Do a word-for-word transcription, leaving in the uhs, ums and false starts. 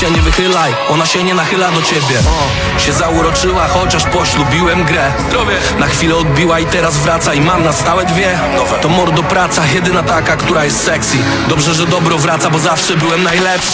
się nie wychylaj, ona się nie nachyla do ciebie. Się zauroczyła, chociaż poślubiłem grę. Zdrowie. Na chwilę odbiła i teraz wraca i mam na stałe dwie. To mordo praca, jedyna taka, która jest sexy. Dobrze, że dobro wraca, bo zawsze byłem najlepszy.